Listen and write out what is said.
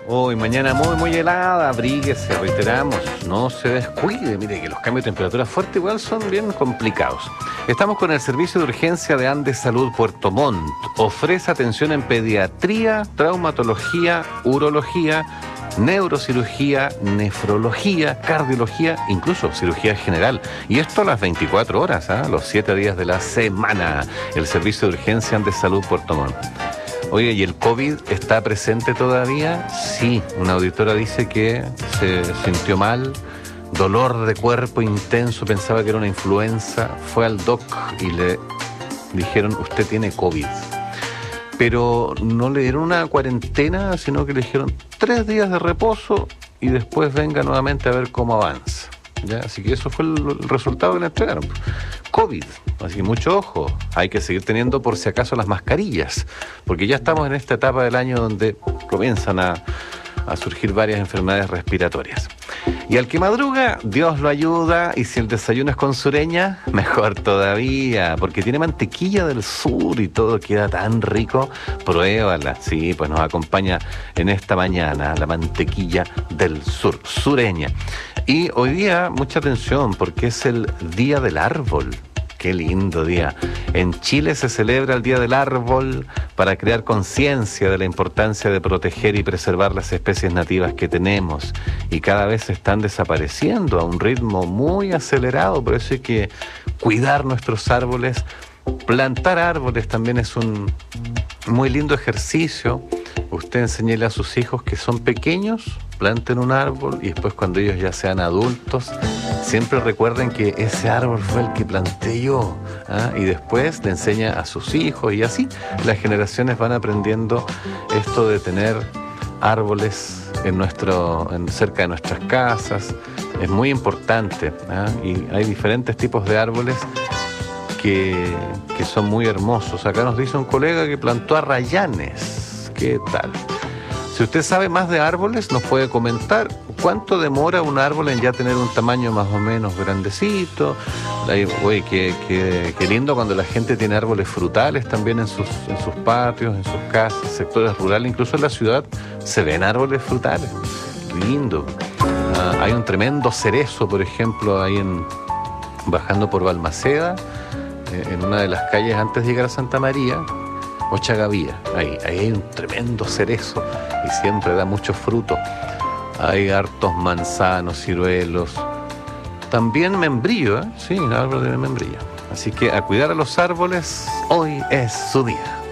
Hoy, mañana muy helada, abríguese, reiteramos, no se descuide. Mire que los cambios de temperatura fuerte igual son bien complicados. Estamos con el servicio de urgencia de Andes Salud Puerto Montt. Ofrece atención en pediatría, traumatología, urología, neurocirugía, nefrología, cardiología, incluso cirugía general. Y esto a las 24 horas, los 7 días de la semana. El servicio de urgencia Andes Salud Puerto Montt. Oye, ¿y el COVID está presente todavía? Sí, una auditora dice que se sintió mal, dolor de cuerpo intenso, pensaba que era una influenza, fue al doc y le dijeron, usted tiene COVID. Pero no le dieron una cuarentena, sino que le dijeron 3 días de reposo y después venga nuevamente a ver cómo avanza. ¿Ya? Así que eso fue el resultado que le entregaron. COVID, así que mucho ojo, hay que seguir teniendo por si acaso las mascarillas, porque ya estamos en esta etapa del año donde comienzan a surgir varias enfermedades respiratorias. Y al que madruga, Dios lo ayuda, y si el desayuno es con sureña, mejor todavía, porque tiene mantequilla del sur y todo queda tan rico, pruébala, sí, pues nos acompaña en esta mañana la mantequilla del sur, sureña. Y hoy día, mucha atención, porque es el Día del Árbol. Qué lindo día. En Chile se celebra el Día del Árbol para crear conciencia de la importancia de proteger y preservar las especies nativas que tenemos. Y cada vez se están desapareciendo a un ritmo muy acelerado. Por eso hay que cuidar nuestros árboles. Plantar árboles también es un muy lindo ejercicio. Usted enséñele a sus hijos que son pequeños, planten un árbol y después cuando ellos ya sean adultos, siempre recuerden que ese árbol fue el que planté yo, y después le enseña a sus hijos y así las generaciones van aprendiendo esto de tener árboles cerca de nuestras casas. Es muy importante, y hay diferentes tipos de árboles que son muy hermosos. Acá nos dice un colega que plantó arrayanes. ¿Qué tal? Si usted sabe más de árboles, nos puede comentar cuánto demora un árbol en ya tener un tamaño más o menos grandecito. Oye, qué lindo cuando la gente tiene árboles frutales también en sus patios, en sus casas, sectores rurales, incluso en la ciudad se ven árboles frutales. Lindo. Hay un tremendo cerezo, por ejemplo, bajando por Balmaceda, en una de las calles antes de llegar a Santa María, Ochagavía, ahí hay un tremendo cerezo y siempre da mucho fruto. Hay hartos manzanos, ciruelos, también membrillo, sí, árbol de membrillo. Así que a cuidar a los árboles, hoy es su día.